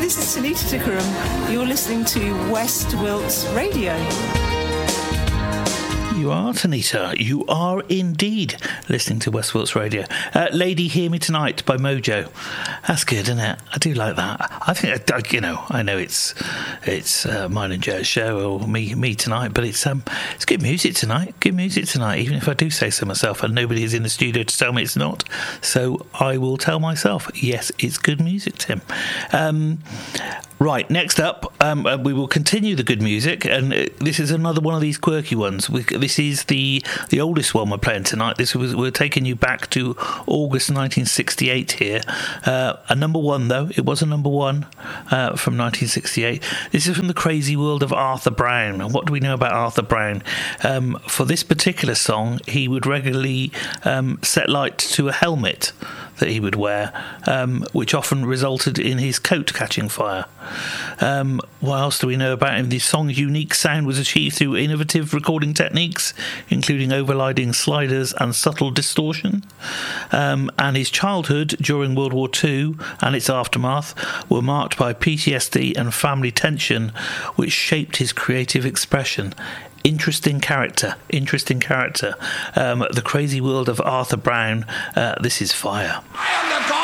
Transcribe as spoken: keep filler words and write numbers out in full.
this is Sunita Tikaram. You're listening to West Wilts Radio. You are, Tanita. You are indeed listening to West Wilts Radio. Uh, Lady Hear Me Tonight by Mojo. That's good, isn't it? I do like that. I think, you know, I know it's it's uh, mine and Joe's show, or me me tonight, but it's um it's good music tonight. Good music tonight, even if I do say so myself, and nobody is in the studio to tell me it's not. So I will tell myself, yes, it's good music, Tim. Um, right, next up, um, uh, we will continue the good music, and uh, this is another one of these quirky ones. We, this is the the oldest one we're playing tonight. This was we're taking you back to August nineteen sixty-eight here. Uh, a number one though, it was a number one uh, from nineteen sixty-eight. This is from the crazy world of Arthur Brown. And what do we know about Arthur Brown? Um, for this particular song, he would regularly um, set light to a helmet that he would wear, um, which often resulted in his coat catching fire. Um, what else do we know about him? The song's unique sound was achieved through innovative recording techniques, including overlighting sliders and subtle distortion. Um, and his childhood during World War Two and its aftermath were marked by P T S D and family tension, which shaped his creative expression. Interesting character, interesting character. Um, the crazy world of Arthur Brown. Uh, this is Fire. I am the God